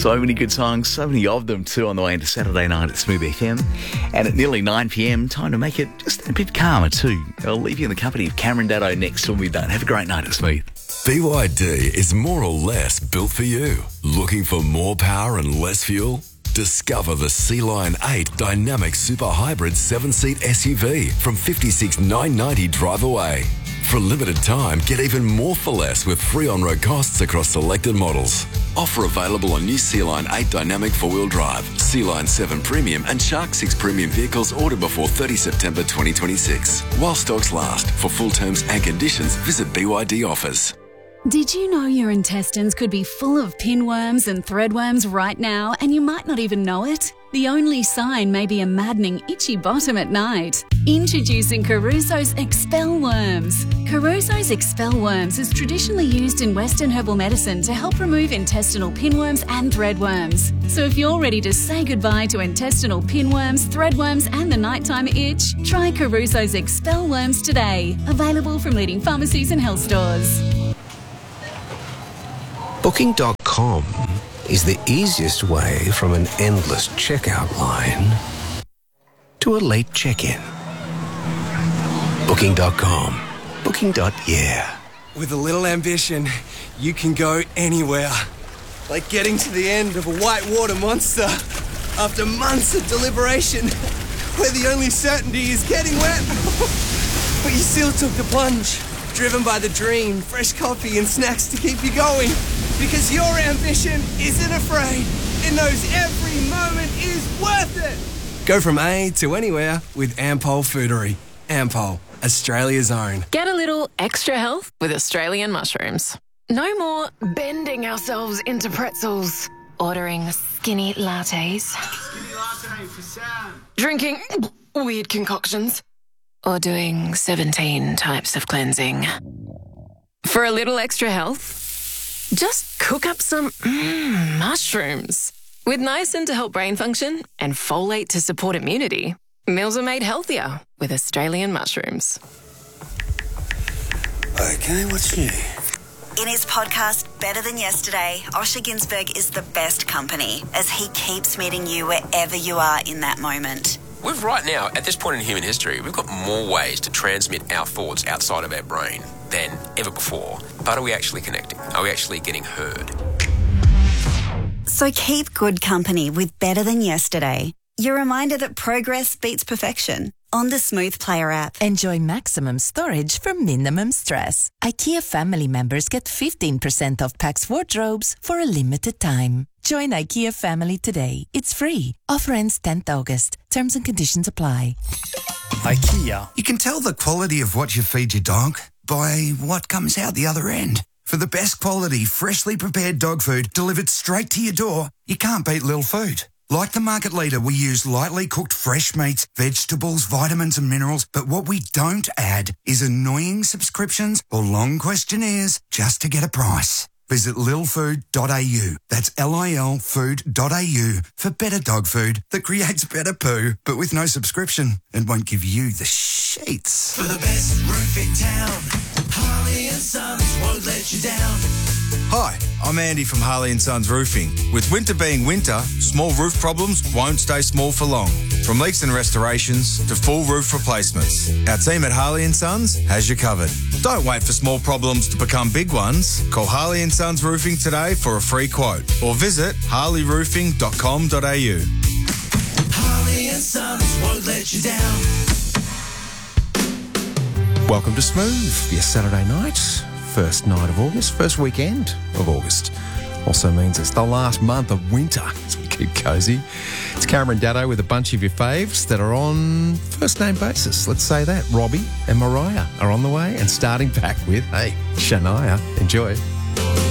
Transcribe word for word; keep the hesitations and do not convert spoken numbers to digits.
So many good songs, so many of them too on the way into Saturday night at Smooth F M. And at nearly nine p.m, time to make it just a bit calmer too. I'll leave you in the company of Cameron Daddo next till we're done. Have a great night at Smooth. B Y D is more or less built for you. Looking for more power and less fuel? Discover the Sea Lion eight Dynamic Super Hybrid seven-seat S U V from fifty-six thousand nine hundred ninety dollars drive away. For a limited time, get even more for less with free on-road costs across selected models. Offer available on new Sea Lion eight Dynamic four-wheel drive, Sea Lion seven Premium and Shark six Premium vehicles ordered before thirtieth September twenty twenty-six. While stocks last. For full terms and conditions, visit B Y D Offers. Did you know your intestines could be full of pinworms and threadworms right now and you might not even know it? The only sign may be a maddening itchy bottom at night. Introducing Caruso's Expel Worms. Caruso's Expel Worms is traditionally used in Western herbal medicine to help remove intestinal pinworms and threadworms. So if you're ready to say goodbye to intestinal pinworms, threadworms and the nighttime itch, try Caruso's Expel Worms today. Available from leading pharmacies and health stores. Booking dot com is the easiest way from an endless checkout line to a late check-in. Booking dot com. Booking. Yeah. With a little ambition, you can go anywhere. Like getting to the end of a whitewater monster after months of deliberation, where the only certainty is getting wet. But you still took the plunge, driven by the dream, fresh coffee and snacks to keep you going. Because your ambition isn't afraid. It knows every moment is worth it. Go from A to anywhere with Ampol Foodery. Ampol, Australia's own. Get a little extra health with Australian mushrooms. No more bending ourselves into pretzels. Ordering skinny lattes. Skinny latte for Sam. Drinking weird concoctions. Or doing seventeen types of cleansing. For a little extra health, just cook up some mm, mushrooms. With niacin to help brain function and folate to support immunity, meals are made healthier with Australian mushrooms. Okay, what's new? In his podcast, Better Than Yesterday, Osher Ginsberg is the best company as he keeps meeting you wherever you are in that moment. We've right now, at this point in human history, we've got more ways to transmit our thoughts outside of our brain than ever before. But are we actually connecting? Are we actually getting heard? So keep good company with Better Than Yesterday. Your reminder that progress beats perfection on the Smooth Player app. Enjoy maximum storage for minimum stress. IKEA family members get fifteen percent off Pax wardrobes for a limited time. Join IKEA family today. It's free. Offer ends tenth August. Terms and conditions apply. IKEA. You can tell the quality of what you feed your dog by what comes out the other end. For the best quality, freshly prepared dog food delivered straight to your door, you can't beat Lil Food. Like the market leader, we use lightly cooked fresh meats, vegetables, vitamins and minerals, but what we don't add is annoying subscriptions or long questionnaires just to get a price. Visit lil food dot a u. That's L I L food dot a u for better dog food that creates better poo, but with no subscription and won't give you the sheets. For the best roof in town, Harley and Sons won't let you down. Hi, I'm Andy from Harley and Sons Roofing. With winter being winter, small roof problems won't stay small for long. From leaks and restorations to full roof replacements, our team at Harley and Sons has you covered. Don't wait for small problems to become big ones. Call Harley and Sons Roofing today for a free quote or visit harley roofing dot com dot a u. Harley and Sons won't let you down. Welcome to Smooth, your Saturday night. First night of August, first weekend of August. Also means it's the last month of winter, so keep cosy. It's Cameron Daddo with a bunch of your faves that are on first name basis. Let's say that. Robbie and Mariah are on the way, and starting back with, hey, Shania. Enjoy.